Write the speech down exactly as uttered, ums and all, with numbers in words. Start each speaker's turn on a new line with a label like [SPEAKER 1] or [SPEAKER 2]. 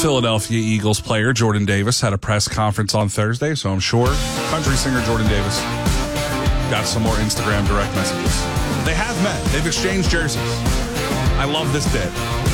[SPEAKER 1] Philadelphia Eagles player Jordan Davis had a press conference on Thursday, so I'm sure country singer Jordan Davis got some more Instagram direct messages. They have met. They've exchanged jerseys. I love this bit.